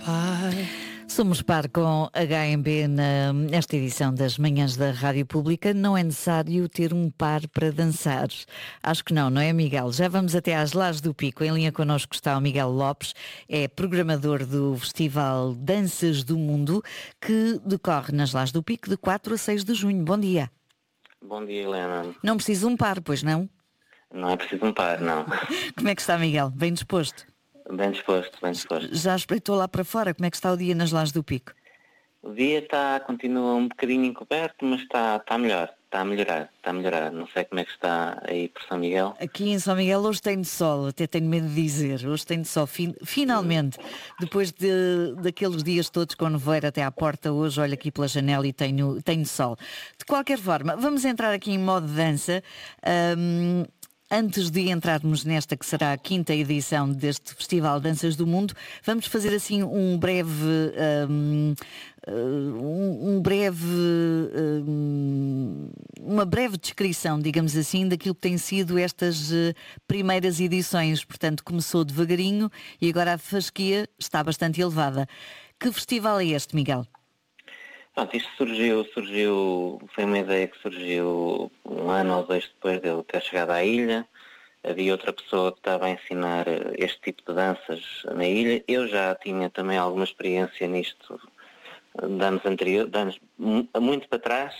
Somos par com HMB nesta edição das Manhãs da Rádio Pública. Não é necessário ter um par para dançar. Acho que não é, Miguel? Já vamos até às Lajes do Pico. Em linha connosco está o Miguel Lopes, é programador do Festival Danças do Mundo, que decorre nas Lajes do Pico de 4 a 6 de junho. Bom dia. Bom dia, Helena. Não precisa um par, pois não? Não é preciso um par, não. Como é que está, Miguel? Bem disposto? Bem disposto, bem disposto. Já espreitou lá para fora? Como é que está o dia nas Lajes do Pico? O dia continua um bocadinho encoberto, mas está melhor, está a melhorar. Não sei como é que está aí por São Miguel. Aqui em São Miguel hoje tem de sol, até tenho medo de dizer, hoje tem de sol, finalmente, depois daqueles dias todos com nevoeiro até à porta, hoje olho aqui pela janela e tenho sol. De qualquer forma, vamos entrar aqui em modo dança. Antes de entrarmos nesta que será a 5ª edição deste Festival Danças do Mundo, vamos fazer assim uma breve descrição, digamos assim, daquilo que tem sido estas primeiras edições. Portanto, começou devagarinho e agora a fasquia está bastante elevada. Que festival é este, Miguel? Pronto, isto surgiu, foi uma ideia que surgiu um ano ou dois depois de eu ter chegado à ilha. Havia outra pessoa que estava a ensinar este tipo de danças na ilha. Eu já tinha também alguma experiência nisto de anos anteriores, de anos muito para trás.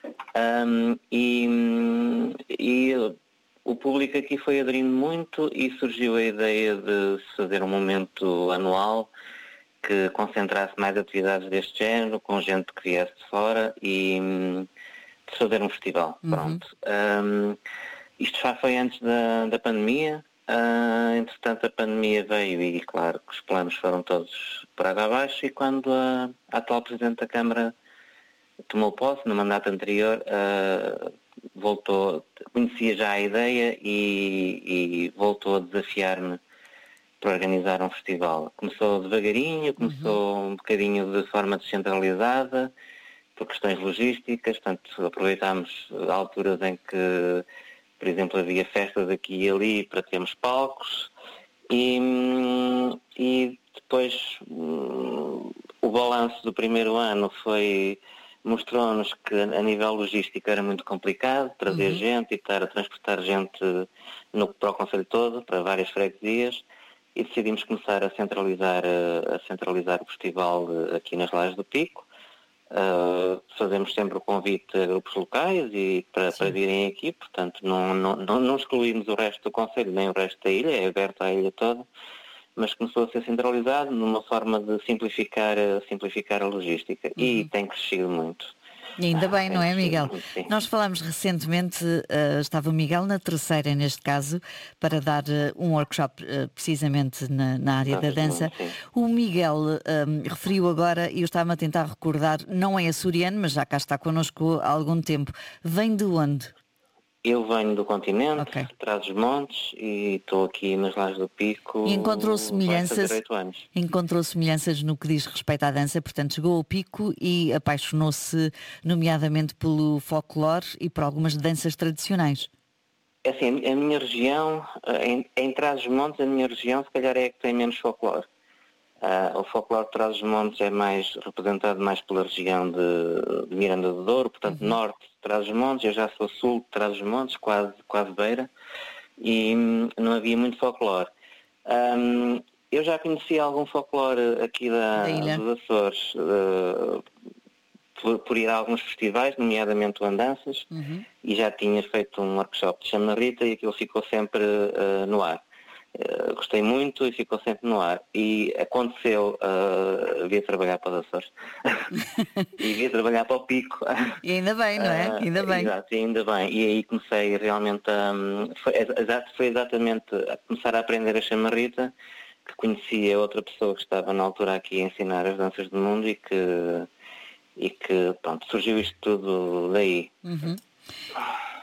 E o público aqui foi aderindo muito e surgiu a ideia de se fazer um momento anual que concentrasse mais atividades deste género, com gente que viesse de fora e de fazer um festival. Pronto. Isto já foi antes da pandemia. Entretanto, a pandemia veio e, claro, que os planos foram todos por água abaixo e quando a atual Presidente da Câmara tomou posse, no mandato anterior, conhecia já a ideia e voltou a desafiar-me para organizar um festival. Começou devagarinho, começou um bocadinho de forma descentralizada, por questões logísticas, portanto aproveitámos alturas em que, por exemplo, havia festas aqui e ali para termos palcos e depois o balanço do primeiro ano mostrou-nos que a nível logístico era muito complicado trazer gente e estar a transportar gente para o concelho todo, para várias freguesias. E decidimos começar a centralizar o festival aqui nas Lajes do Pico. Fazemos sempre o convite a grupos locais e para virem aqui, portanto não excluímos o resto do concelho nem o resto da ilha, é aberto à ilha toda, mas começou a ser centralizado numa forma de simplificar a logística e tem crescido muito. E ainda bem, não é, Miguel? Sim. Nós falámos recentemente, estava o Miguel na terceira, neste caso, para dar um workshop precisamente na área da dança. O Miguel referiu agora, e eu estava a tentar recordar, não é açoriano, mas já cá está connosco há algum tempo. Vem de onde? Eu venho do continente, Trás-os-Montes, e estou aqui nas Lajes do Pico. E encontrou semelhanças, 8 anos. encontrou semelhanças no que diz respeito à dança, portanto chegou ao Pico e apaixonou-se nomeadamente pelo folclore e por algumas danças tradicionais. É assim, a minha região, em Trás-os-Montes, a minha região se calhar é a que tem menos folclore. O folclore de Trás-os-Montes é mais representado mais pela região de Miranda do Douro, portanto norte de Trás-os-Montes. Eu já sou sul de Trás-os-Montes, quase beira, e não havia muito folclore. Eu já conhecia algum folclore aqui dos Açores, por ir a alguns festivais, nomeadamente o Andanças, e já tinha feito um workshop de Chamarrita e aquilo ficou sempre no ar. Gostei muito e ficou sempre no ar. E aconteceu, vir trabalhar para os Açores e vir trabalhar para o Pico. E ainda bem, não é? Ainda bem. Exato, ainda bem. E aí comecei realmente foi exatamente a começar a aprender a chamarrita, que conhecia outra pessoa que estava na altura aqui a ensinar as danças do mundo e que pronto, surgiu isto tudo daí.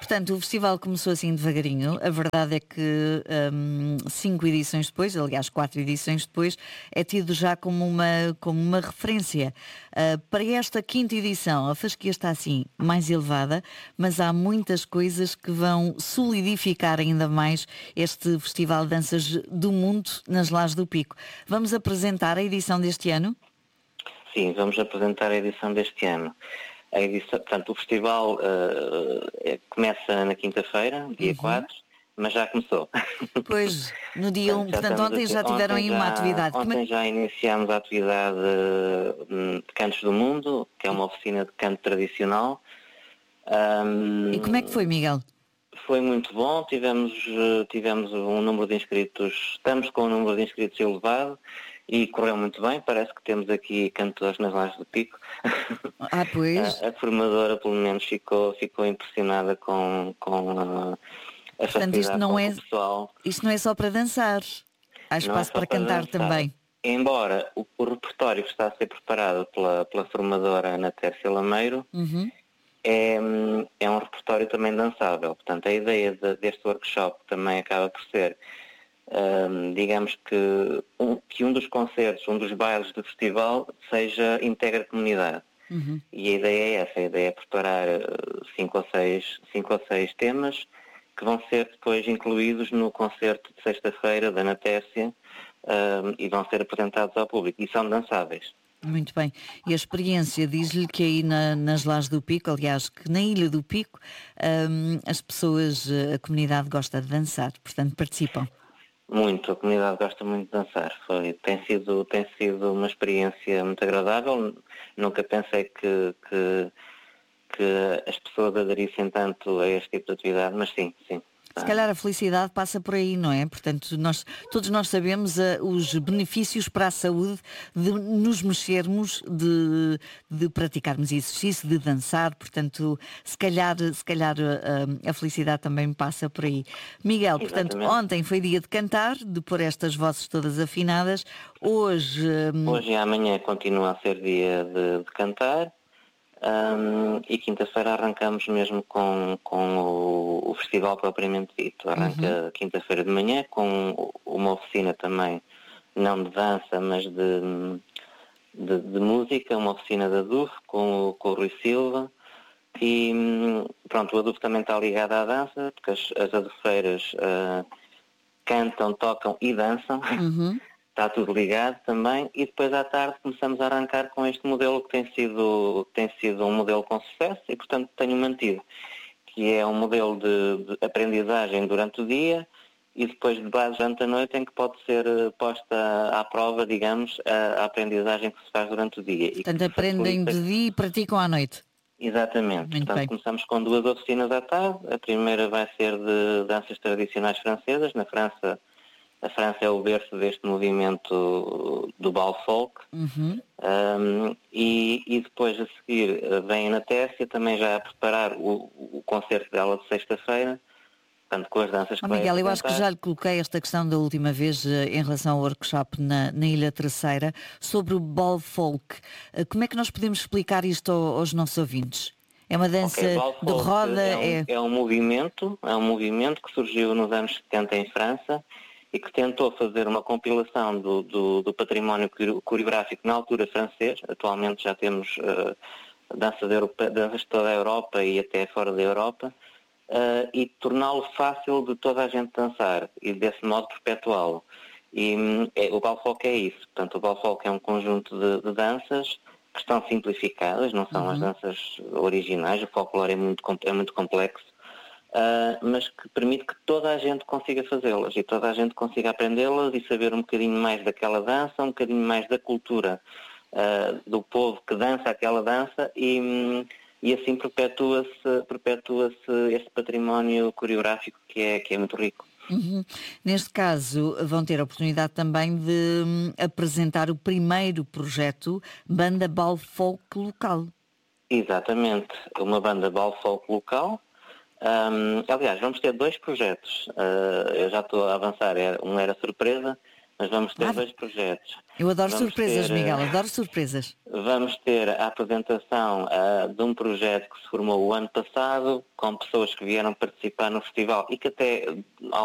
Portanto, o festival começou assim devagarinho. A verdade é que 5 edições depois, aliás 4 edições depois, é tido já como uma referência. Para esta quinta edição, a fasquia está assim mais elevada, mas há muitas coisas que vão solidificar ainda mais este Festival de Danças do Mundo nas Lajes do Pico. Vamos apresentar a edição deste ano? Sim, vamos apresentar a edição deste ano. A edição, portanto, o festival começa na quinta-feira, dia 4, mas já começou. Pois, no dia 1, portanto ontem já tiveram aí uma atividade. Ontem já iniciamos a atividade de Cantos do Mundo, que é uma oficina de canto tradicional. E como é que foi, Miguel? Foi muito bom, tivemos um número de inscritos, estamos com um número de inscritos elevado e correu muito bem, parece que temos aqui cantores nas Lajes do Pico. Pois. A formadora pelo menos ficou impressionada com a Portanto, isto não é, do pessoal. isto não é só para dançar, há espaço para cantar também. Embora o repertório que está a ser preparado pela formadora Ana Tércia Lameiro é um repertório também dançável. Portanto, a ideia deste workshop também acaba por ser, digamos que um dos concertos, um dos bailes do festival integre a comunidade. E a ideia é essa, a ideia é preparar 5 ou 6 temas que vão ser depois incluídos no concerto de sexta-feira da Ana Tércia e vão ser apresentados ao público e são dançáveis. Muito bem. E a experiência diz-lhe que aí nas Lajes do Pico, aliás, que na Ilha do Pico, as pessoas, a comunidade gosta de dançar, portanto participam. Muito, a comunidade gosta muito de dançar. Tem sido uma experiência muito agradável. Nunca pensei que as pessoas aderissem tanto a este tipo de atividade, mas sim. Se calhar a felicidade passa por aí, não é? Portanto, todos nós sabemos os benefícios para a saúde de nos mexermos, de praticarmos exercício, de dançar. Portanto, se calhar a felicidade também passa por aí. Miguel, portanto, ontem foi dia de cantar, de pôr estas vozes todas afinadas. Hoje e amanhã continua a ser dia de cantar. E quinta-feira arrancamos mesmo com o festival propriamente dito. Arranca quinta-feira de manhã com uma oficina também, não de dança, mas de música, uma oficina da ADUF com o Rui Silva. E pronto, o ADUF também está ligado à dança, porque as adufeiras cantam, tocam e dançam. Está tudo ligado também, e depois à tarde começamos a arrancar com este modelo que tem sido um modelo com sucesso e, portanto, tenho mantido, que é um modelo de aprendizagem durante o dia e depois de base durante a noite, em que pode ser posta à prova, digamos, a aprendizagem que se faz durante o dia. Portanto, aprendem de dia e praticam à noite. Exatamente. Muito Portanto, bem. começamos com 2 oficinas à tarde. A primeira vai ser de danças tradicionais francesas. Na França, a França é o berço deste movimento do bal folk. E depois a seguir vem a Ana Tércia também já a preparar o concerto dela de sexta-feira, portanto, com as danças que vai Miguel, eu apresentar. acho que já lhe coloquei esta questão da última vez em relação ao workshop na Ilha Terceira sobre o bal folk. Como é que nós podemos explicar isto aos nossos ouvintes? É uma dança de roda? É um movimento que surgiu nos anos 70 em França e que tentou fazer uma compilação do património coreográfico na altura francês. Atualmente já temos danças de toda a Europa e até fora da Europa, e torná-lo fácil de toda a gente dançar e desse modo perpetuá-lo. E o bal folk é isso. Portanto, o bal folk é um conjunto de danças que estão simplificadas, não são as danças originais, o folclore é muito complexo, mas que permite que toda a gente consiga fazê-las e toda a gente consiga aprendê-las e saber um bocadinho mais daquela dança, um bocadinho mais da cultura do povo que dança aquela dança e assim perpetua-se este património coreográfico que é muito rico. Neste caso, vão ter a oportunidade também de apresentar o primeiro projeto Banda Bal Folk Local. Exatamente, uma banda Bal Folk Local. Aliás, vamos ter 2 projetos. Eu já estou a avançar, um era surpresa, mas vamos ter 2 projetos. Eu adoro surpresas, Miguel, adoro surpresas. Vamos ter a apresentação de um projeto que se formou o ano passado, com pessoas que vieram participar no festival e que até